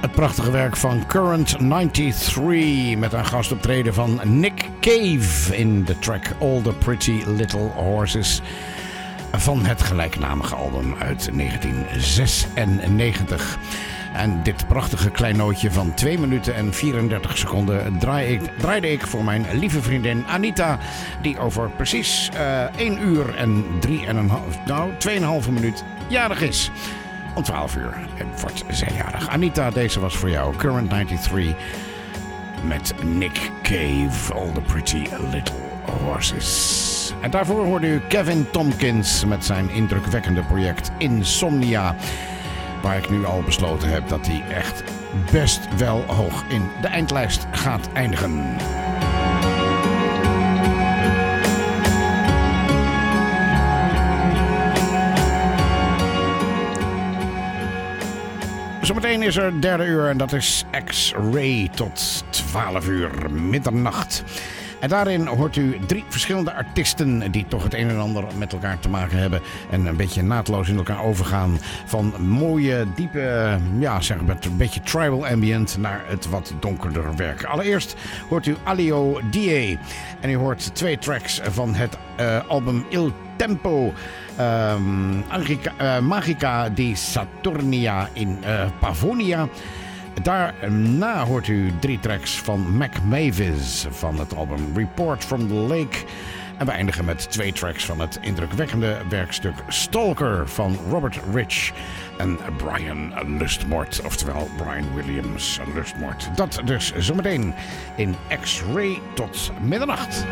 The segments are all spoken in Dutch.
Het prachtige werk van Current 93 met een gastoptreden van Nick Cave in de track All the Pretty Little Horses van het gelijknamige album uit 1996. En dit prachtige kleinootje van 2 minuten en 34 seconden draaide ik voor mijn lieve vriendin Anita, die over precies 1 uur en 2,5 minuut jarig is. Om 12 uur wordt zij jarig. Anita, deze was voor jou. Current 93 met Nick Cave, All the Pretty Little Horses. En daarvoor hoorde u Kevin Tompkins met zijn indrukwekkende project Insomnia, waar ik nu al besloten heb dat hij echt best wel hoog in de eindlijst gaat eindigen. Zometeen is er 3e uur en dat is X-Ray tot 12 uur middernacht. En daarin hoort u 3 verschillende artiesten die toch het een en ander met elkaar te maken hebben en een beetje naadloos in elkaar overgaan. Van mooie, diepe, met een beetje tribal ambient naar het wat donkerder werk. Allereerst hoort u Alio Die en u hoort 2 tracks van het album Il Tempo. Magica di Saturnia in Pavonia. Daarna hoort u 3 tracks van Mac Mavis van het album Report from the Lake. En we eindigen met 2 tracks van het indrukwekkende werkstuk Stalker van Robert Rich en Brian Lustmort. Oftewel Brian Williams Lustmort. Dat dus zometeen in X-Ray tot middernacht.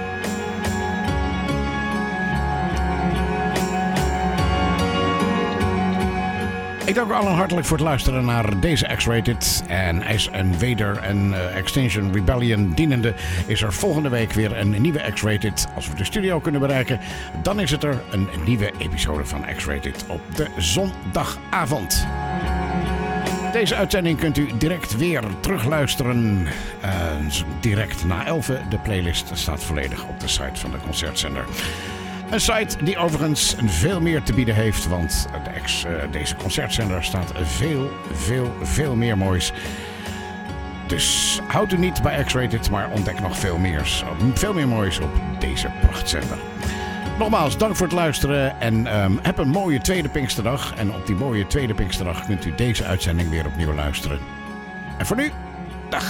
Ik dank u allen hartelijk voor het luisteren naar deze X-Rated. En IJs en Weder en Extinction Rebellion dienende is er volgende week weer een nieuwe X-Rated. Als we de studio kunnen bereiken, dan is het er een nieuwe episode van X-Rated op de zondagavond. Deze uitzending kunt u direct weer terugluisteren. Direct na 11. De playlist staat volledig op de site van de concertzender. Een site die overigens veel meer te bieden heeft, want deze concertzender staat veel meer moois. Dus houd u niet bij X-Rated, maar ontdek nog veel meer moois op deze prachtzender. Nogmaals, dank voor het luisteren en heb een mooie tweede Pinksterdag. En op die mooie tweede Pinksterdag kunt u deze uitzending weer opnieuw luisteren. En voor nu, dag!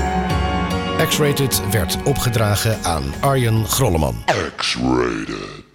X-Rated werd opgedragen aan Arjen Grolleman. X-Rated.